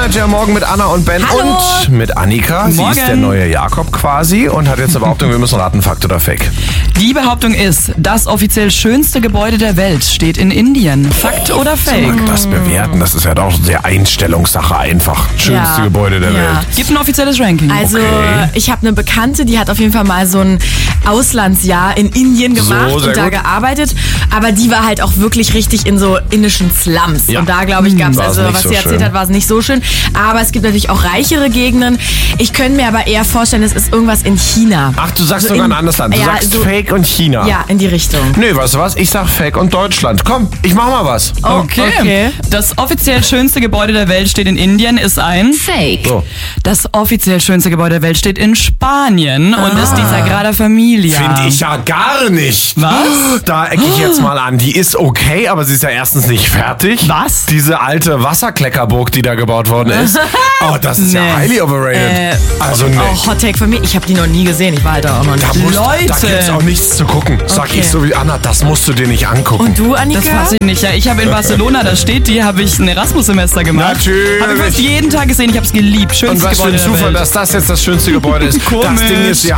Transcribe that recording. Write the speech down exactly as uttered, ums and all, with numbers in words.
Energy am Morgen mit Anna und Ben. Hallo. Und mit Annika. Sie Morgen. ist der neue Jakob quasi und hat jetzt eine Behauptung, wir müssen raten, Fakt oder Fake. Die Behauptung ist, das offiziell schönste Gebäude der Welt steht in Indien. Fakt oder Soll Fake? man das bewerten? Das ist ja doch sehr Einstellungssache einfach. Schönste Ja. Gebäude der Ja. Welt. Gibt ein offizielles Ranking. Also Okay. ich habe eine Bekannte, die hat auf jeden Fall mal so ein Auslandsjahr in Indien gemacht So, sehr und da gut. gearbeitet. Aber die war halt auch wirklich richtig in so indischen Slums. Ja. Und da, glaube ich, gab es, War es also nicht was so sie erzählt schön. hat, war es nicht so schön. Aber es gibt natürlich auch reichere Gegenden. Ich könnte mir aber eher vorstellen, es ist irgendwas in China. Ach, du sagst So sogar in- ein anderes Land. Du ja, sagst so- Fake und China. Ja, in die Richtung. Nö, weißt du was? Ich sag Fake und Deutschland. Komm, ich mach mal was. Okay. okay. Das offiziell schönste Gebäude der Welt steht in Indien, ist ein Fake. So. Das offiziell schönste Gebäude der Welt steht in Spanien und ist die Sagrada Familia. Finde ich ja gar nicht. Was? Da ecke ich jetzt mal an. Die ist okay, aber sie ist ja erstens nicht fertig. Was? Diese alte Wasserkleckerburg, die da gebaut worden ist. Oh, das ist ja Nee. highly overrated. Äh, also ne. Oh, Hot Take von mir. Ich habe die noch nie gesehen. Ich war halt da auch noch nicht. Da, musst, Leute. da gibt's auch nichts zu gucken. Sag Okay. ich so wie Anna, das musst du dir nicht angucken. Und du, Annika? Das weiß ich nicht. Ja, ich habe in Barcelona, da steht die, habe ich ein Erasmus-Semester gemacht. Natürlich. Habe ich fast jeden Tag gesehen. Ich habe es geliebt. Schönstes Und was für Gebäude ein der Zufall, Welt. dass das jetzt das schönste Gebäude ist. Komisch. Das Ding ist ja